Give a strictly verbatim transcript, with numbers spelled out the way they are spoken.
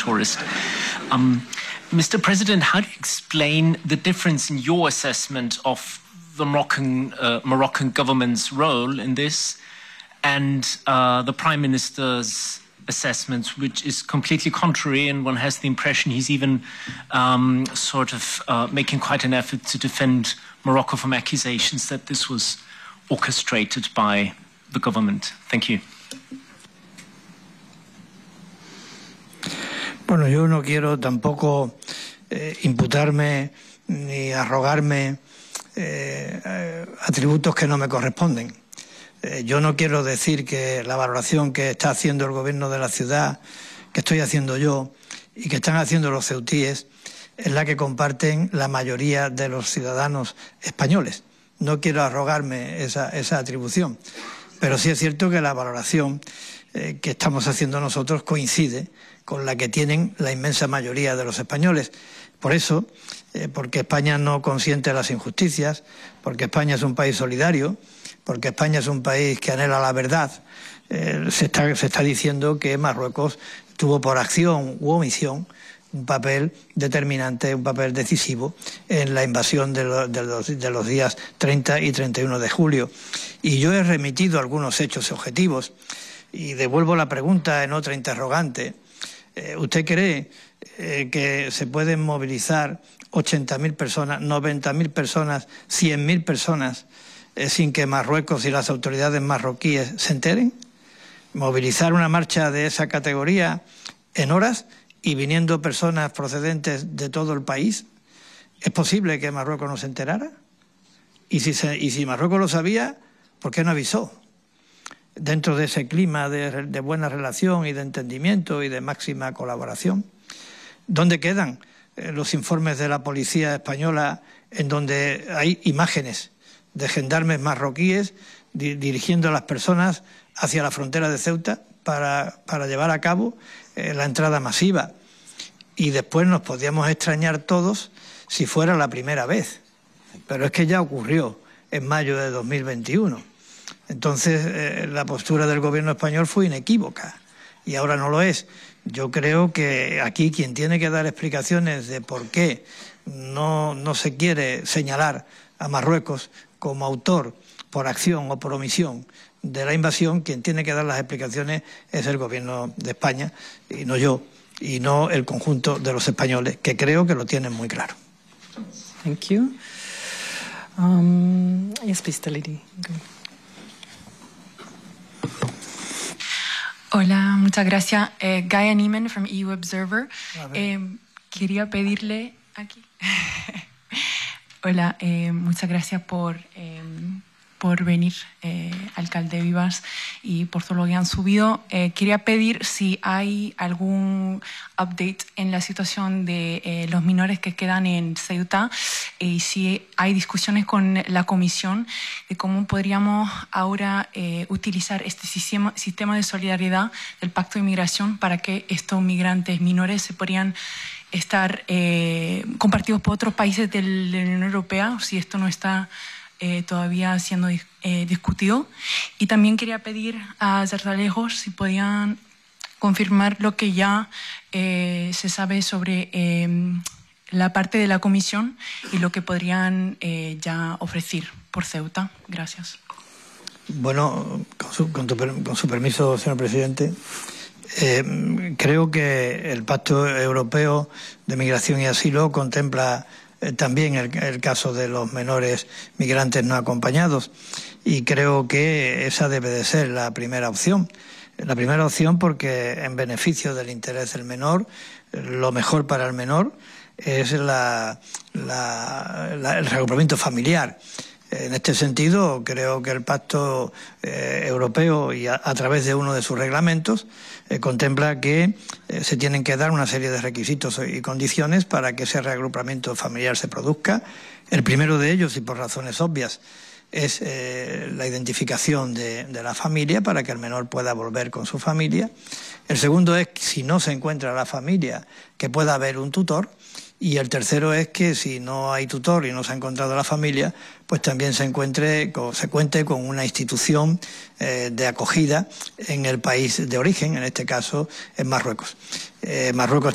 tourist. Um, Mister President, how do you explain the difference in your assessment of the Moroccan, uh, Moroccan government's role in this and uh, the Prime Minister's assessment, which is completely contrary, and one has the impression he's even um, sort of uh, making quite an effort to defend Morocco from accusations that this was orchestrated by the government? Thank you. Bueno, yo no quiero tampoco eh, imputarme ni arrogarme eh, eh, atributos que no me corresponden. Eh, yo no quiero decir que la valoración que está haciendo el gobierno de la ciudad, que estoy haciendo yo y que están haciendo los ceutíes, es la que comparten la mayoría de los ciudadanos españoles. No quiero arrogarme esa, esa atribución, pero sí es cierto que la valoración eh, que estamos haciendo nosotros coincide con la que tienen la inmensa mayoría de los españoles. Por eso, eh, porque España no consiente las injusticias, porque España es un país solidario, porque España es un país que anhela la verdad, eh, se, está, se está diciendo que Marruecos tuvo por acción u omisión un papel determinante, un papel decisivo en la invasión de, lo, de, los, de los días treinta y treinta y uno de julio. Y yo he remitido algunos hechos objetivos y devuelvo la pregunta en otra interrogante. Eh, ¿Usted cree eh, que se pueden movilizar ochenta mil personas, noventa mil personas, cien mil personas eh, sin que Marruecos y las autoridades marroquíes se enteren? ¿Movilizar una marcha de esa categoría en horas y viniendo personas procedentes de todo el país? ¿Es posible que Marruecos no se enterara? Y si, se, y si Marruecos lo sabía, ¿por qué no avisó? Dentro de ese clima de, de buena relación y de entendimiento y de máxima colaboración. ¿Dónde quedan eh, los informes de la policía española en donde hay imágenes de gendarmes marroquíes di dirigiendo a las personas hacia la frontera de Ceuta para, para llevar a cabo eh, la entrada masiva? Y después nos podíamos extrañar todos si fuera la primera vez. Pero es que ya ocurrió en mayo de dos mil veintiuno. Entonces, eh, la postura del gobierno español fue inequívoca y ahora no lo es. Yo creo que aquí quien tiene que dar explicaciones de por qué no, no se quiere señalar a Marruecos como autor por acción o por omisión de la invasión, quien tiene que dar las explicaciones es el gobierno de España y no yo, y no el conjunto de los españoles, que creo que lo tienen muy claro. Thank you. Um, yes, please, the lady. Hola, muchas gracias. Eh, Gaia Niemann from E U Observer. Eh, quería pedirle aquí. Hola, eh, muchas gracias por, eh, por venir, eh, alcalde Vivas, y por todo lo que han subido. Eh, quería pedir si hay algún update en la situación de eh, los menores que quedan en Ceuta y si hay discusiones con la Comisión de cómo podríamos ahora eh, utilizar este sistema, sistema de solidaridad del Pacto de Inmigración para que estos migrantes menores se podrían estar eh, compartidos por otros países de la Unión Europea, si esto no está eh, todavía siendo eh, discutido. Y también quería pedir a Zardalejos si podían confirmar lo que ya eh, se sabe sobre eh, la parte de la Comisión y lo que podrían eh, ya ofrecer por Ceuta. Gracias. Bueno, con su, con tu, con su permiso, señor presidente. Eh, creo que el Pacto Europeo de Migración y Asilo contempla eh, también el, el caso de los menores migrantes no acompañados y creo que esa debe de ser la primera opción. La primera opción porque en beneficio del interés del menor, lo mejor para el menor es la, la, la, el reagrupamiento familiar. En este sentido, creo que el Pacto eh, Europeo, y a, a través de uno de sus reglamentos, eh, contempla que eh, se tienen que dar una serie de requisitos y condiciones para que ese reagrupamiento familiar se produzca. El primero de ellos, y por razones obvias, es eh, la identificación de, de la familia para que el menor pueda volver con su familia. El segundo es, si no se encuentra la familia, que pueda haber un tutor. Y el tercero es que si no hay tutor y no se ha encontrado la familia, pues también se encuentre, se cuente con una institución eh, de acogida en el país de origen, en este caso en Marruecos. Eh, Marruecos